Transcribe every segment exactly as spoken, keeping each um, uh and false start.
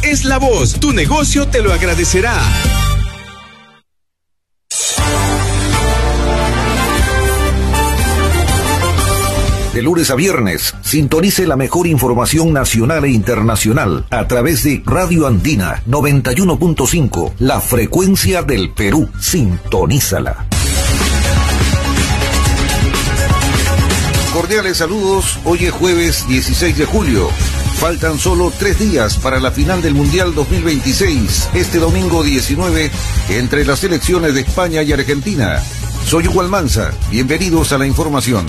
es la voz. Tu negocio te lo agradecerá. De lunes a viernes, sintonice la mejor información nacional e internacional a través de Radio Andina noventa y uno punto cinco, la frecuencia del Perú. Sintonízala. Cordiales saludos, hoy es jueves dieciséis de julio. Faltan solo tres días para la final del Mundial dos mil veintiséis, este domingo diecinueve, entre las selecciones de España y Argentina. Soy Hugo Almanza, bienvenidos a la información.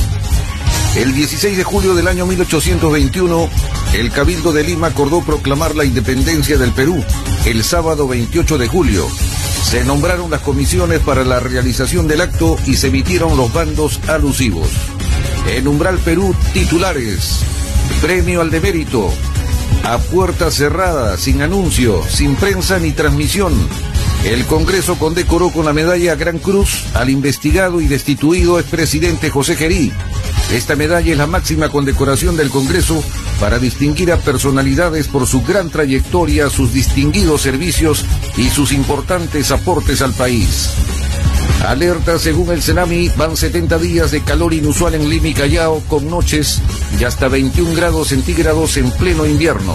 El dieciséis de julio del año mil ochocientos veintiuno, el Cabildo de Lima acordó proclamar la independencia del Perú. El sábado veintiocho de julio, se nombraron las comisiones para la realización del acto y se emitieron los bandos alusivos. En Umbral Perú, titulares: Premio al Demérito, a puerta cerrada, sin anuncio, sin prensa ni transmisión. El Congreso condecoró con la medalla Gran Cruz al investigado y destituido expresidente José Gerí. Esta medalla es la máxima condecoración del Congreso para distinguir a personalidades por su gran trayectoria, sus distinguidos servicios y sus importantes aportes al país. Alerta según el Cenami, van setenta días de calor inusual en Lima y Callao, con noches de hasta veintiún grados centígrados en pleno invierno.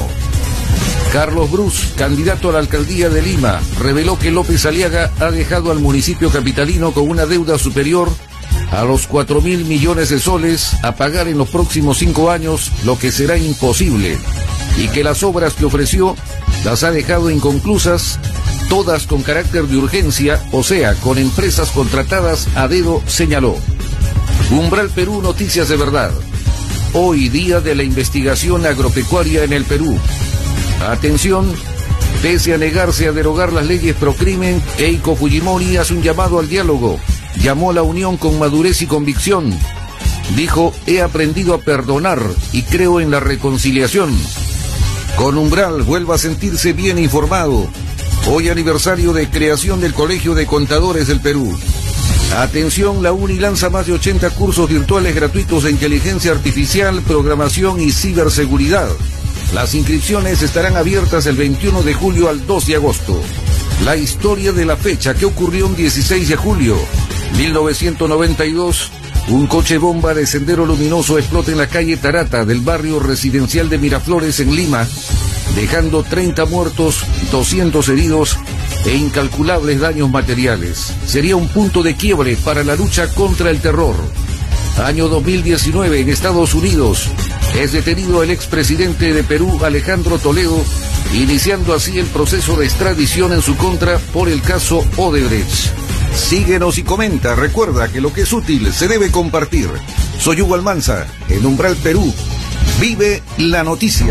Carlos Brus, candidato a la alcaldía de Lima, reveló que López Aliaga ha dejado al municipio capitalino con una deuda superior a los cuatro mil millones de soles a pagar en los próximos cinco años, lo que será imposible, y que las obras que ofreció las ha dejado inconclusas, todas con carácter de urgencia, o sea, con empresas contratadas a dedo, señaló. Umbral Perú, noticias de verdad. Hoy, día de la investigación agropecuaria en el Perú. Atención, pese a negarse a derogar las leyes procrimen, Keiko Fujimori hace un llamado al diálogo. Llamó a la unión con madurez y convicción. Dijo: he aprendido a perdonar y creo en la reconciliación. Con Umbral vuelva a sentirse bien informado. Hoy aniversario de creación del Colegio de Contadores del Perú. Atención, la UNI lanza más de ochenta cursos virtuales gratuitos de inteligencia artificial, programación y ciberseguridad. Las inscripciones estarán abiertas del veintiuno de julio al dos de agosto. La historia de la fecha que ocurrió un dieciséis de julio. mil novecientos noventa y dos, un coche bomba de Sendero Luminoso explota en la calle Tarata del barrio residencial de Miraflores en Lima, dejando treinta muertos, doscientos heridos e incalculables daños materiales. Sería un punto de quiebre para la lucha contra el terror. Año dos mil diecinueve, en Estados Unidos, es detenido el expresidente de Perú, Alejandro Toledo, iniciando así el proceso de extradición en su contra por el caso Odebrecht. Síguenos y comenta. Recuerda que lo que es útil se debe compartir. Soy Hugo Almanza, en Umbral Perú. Vive la noticia.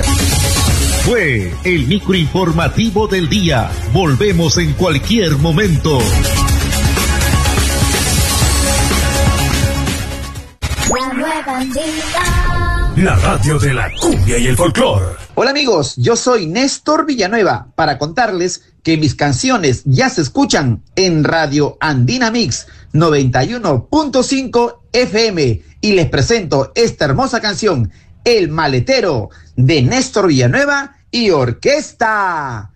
Fue el microinformativo del día. Volvemos en cualquier momento. La nueva Andina, la radio de la cumbia y el folclor. Hola amigos, yo soy Néstor Villanueva para contarles que mis canciones ya se escuchan en Radio Andina Mix noventa y uno punto cinco F M y les presento esta hermosa canción, El Maletero, de Néstor Villanueva y Orquesta.